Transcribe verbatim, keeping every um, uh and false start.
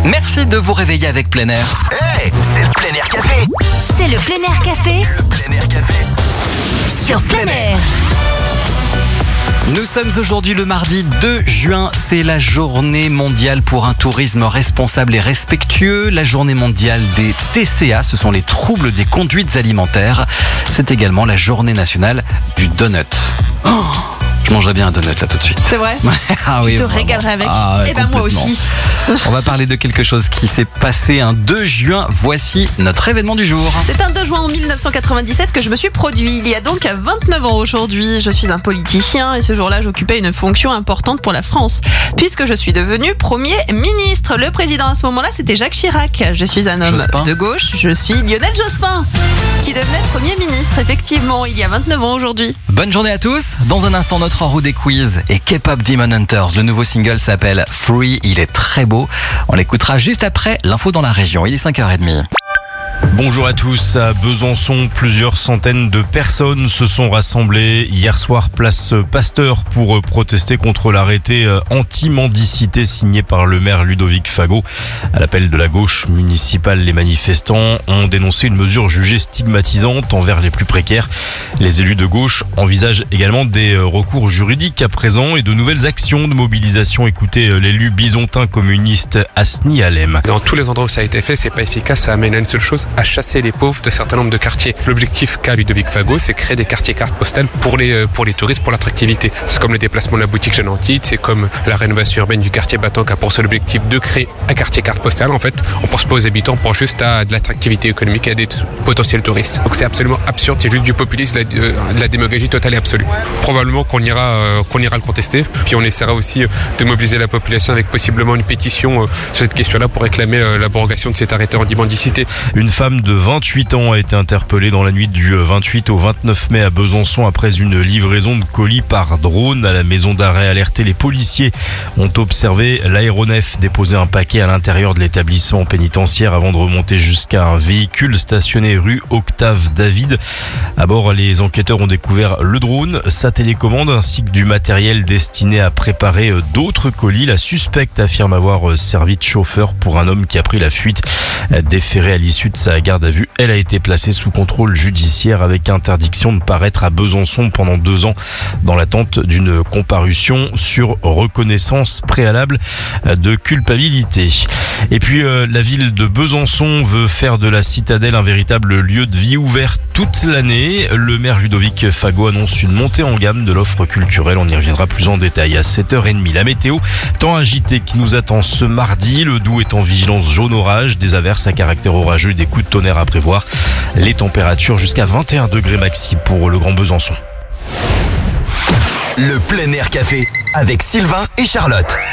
Merci de vous réveiller avec plein air. Hey, c'est le plein air café. C'est le plein air café Le plein air café sur plein air. Nous sommes aujourd'hui le mardi deux juin, c'est la journée mondiale pour un tourisme responsable et respectueux, la journée mondiale des T C A, ce sont les troubles des conduites alimentaires. C'est également la journée nationale du donut. Oh, je mangerais bien un donut là tout de suite. C'est vrai? Ah Tu oui, te vraiment. régalerais avec. Ah ouais, Et ben moi complètement. aussi. On va parler de quelque chose qui s'est passé un deux juin. Voici notre événement du jour. C'est un deux juin en mille neuf cent quatre-vingt-dix-sept que je me suis produit. Il y a donc vingt-neuf ans aujourd'hui. Je suis un politicien et ce jour-là, j'occupais une fonction importante pour la France. Puisque je suis devenu Premier ministre. Le président à ce moment-là, c'était Jacques Chirac. Je suis un homme Jospin. de gauche. Je suis Lionel Jospin, qui devenait Premier ministre, effectivement, il y a vingt-neuf ans aujourd'hui. Bonne journée à tous. Dans un instant, notre roue des quiz et K-pop Demon Hunters. Le nouveau single s'appelle Free. Il est très beau. On l'écoutera juste après l'info dans la région. Il est cinq heures trente. Bonjour à tous. À Besançon, plusieurs centaines de personnes se sont rassemblées hier soir place Pasteur pour protester contre l'arrêté anti-mendicité signé par le maire Ludovic Fagot. À l'appel de la gauche municipale, les manifestants ont dénoncé une mesure jugée stigmatisante envers les plus précaires. Les élus de gauche envisagent également des recours juridiques à présent et de nouvelles actions de mobilisation. Écoutez l'élu bisontin communiste Asni Alem. Dans tous les endroits où ça a été fait, c'est pas efficace, ça amène à une seule chose, à chasser les pauvres de certains nombres de quartiers. L'objectif qu'a Ludovic Fagot, c'est créer des quartiers cartes postales pour les, pour les touristes, pour l'attractivité. C'est comme le déplacement de la boutique Jeanne Antide, c'est comme la rénovation urbaine du quartier Battant qui a pour seul objectif de créer un quartier carte postale. En fait, on pense pas aux habitants, on pense juste à de l'attractivité économique et à des t- potentiels touristes. Donc c'est absolument absurde, c'est juste du populisme, de la, de la démagogie totale et absolue. Probablement qu'on ira, euh, qu'on ira le contester, puis on essaiera aussi de mobiliser la population avec possiblement une pétition euh, sur cette question-là pour réclamer euh, l'abrogation de cet arrêté anti-mendicité. Une femme de vingt-huit ans a été interpellée dans la nuit du vingt-huit au vingt-neuf mai à Besançon après une livraison de colis par drone. À la maison d'arrêt alertée, les policiers ont observé l'aéronef déposer un paquet à l'intérieur de l'établissement pénitentiaire avant de remonter jusqu'à un véhicule stationné rue Octave David. À bord, les enquêteurs ont découvert le drone, sa télécommande ainsi que du matériel destiné à préparer d'autres colis. La suspecte affirme avoir servi de chauffeur pour un homme qui a pris la fuite. Déférée à l'issue de sa garde à vue, elle a été placée sous contrôle judiciaire avec interdiction de paraître à Besançon pendant deux ans dans l'attente d'une comparution sur reconnaissance préalable de culpabilité. Et puis euh, la ville de Besançon veut faire de la citadelle un véritable lieu de vie ouvert toute l'année. Le maire Ludovic Fagot annonce une montée en gamme de l'offre culturelle. On y reviendra plus en détail à sept heures trente. La météo, temps agité qui nous attend ce mardi. Le Doubs est en vigilance jaune orage, des averses à caractère orageux, des coups de tonnerre à prévoir. Les températures jusqu'à vingt et un degrés maxi pour le Grand Besançon. Le plein air café avec Sylvain et Charlotte.